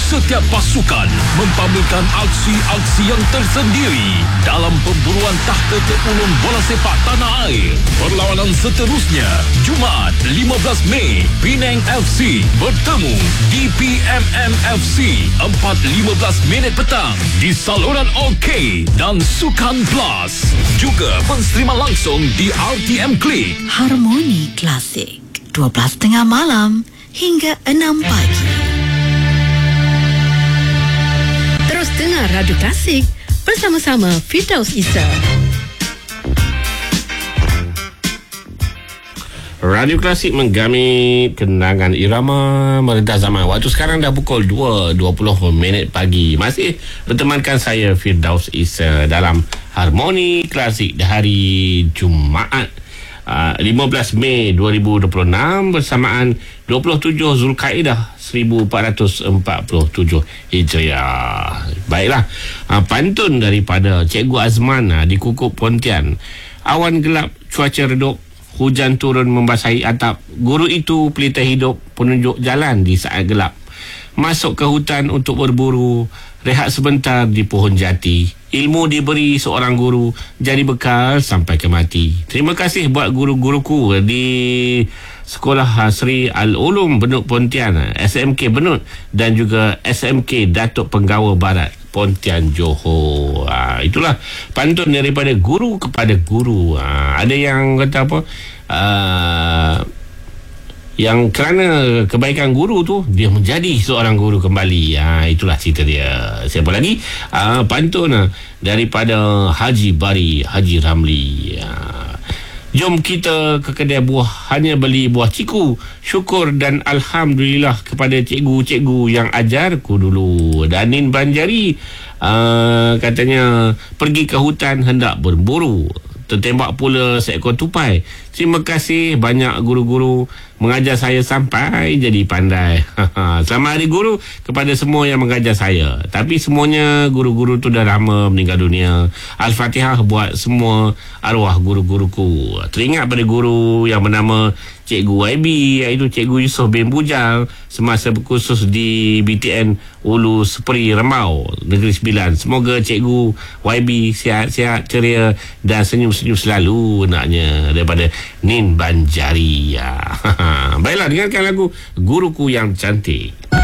Setiap pasukan mempamerkan aksi-aksi yang tersendiri dalam perburuan takhta terulun bola sepak tanah air. Perlawanan seterusnya, Jumaat 15 Mei, Penang FC bertemu DPMM FC 4.15 petang di saluran OK dan Sukan Plus. Juga penstriman langsung di RTM Klik. Harmoni Klasik 12.30 malam hingga 6 pagi. Terus dengar Radio Klasik bersama-sama Firdaus Issa. Radio Klasik menggamit kenangan irama meredah zaman. Waktu sekarang dah pukul 2.20 pagi. Masih bertemankan saya Firdaus Issa dalam Harmoni Klasik di hari Jumaat 15 Mei 2026 bersamaan 27 Zulkaidah 1447 Hijriah. Baiklah, pantun daripada Cikgu Azman di Kukuk Pontian. Awan gelap, cuaca redup, hujan turun membasahi atap. Guru itu pelita hidup, penunjuk jalan di saat gelap. Masuk ke hutan untuk berburu, rehat sebentar di pohon jati. Ilmu diberi seorang guru, jadi bekal sampai ke mati. Terima kasih buat guru-guruku di Sekolah Sri Al-Ulum Benut Pontian, SMK Benut, dan juga SMK Datuk Penggawa Barat Pontian Johor. Itulah pantun daripada guru kepada guru. Ada yang kata apa, yang kerana kebaikan guru tu dia menjadi seorang guru kembali. Itulah cerita dia. Siapa lagi? Pantun daripada Haji Bari Haji Ramli. Jom kita ke kedai buah, hanya beli buah ciku. Syukur dan Alhamdulillah kepada cikgu-cikgu yang ajarku dulu. Danin Banjari katanya pergi ke hutan hendak berburu, tertembak pula seekor tupai. Terima kasih banyak guru-guru mengajar saya sampai jadi pandai. Selamat Hari Guru kepada semua yang mengajar saya. Tapi semuanya guru-guru tu dah lama meninggal dunia. Al-Fatihah buat semua arwah guru-guruku. Teringat pada guru yang bernama Cikgu YB, iaitu Cikgu Yusof bin Bujal, semasa berkursus di BTN Ulu Seperi Remau Negeri Sembilan. Semoga Cikgu YB sihat-sihat, ceria dan senyum-senyum selalu naknya. Daripada Nin Banjari. Baiklah, dengarkan lagu Guruku Yang Cantik.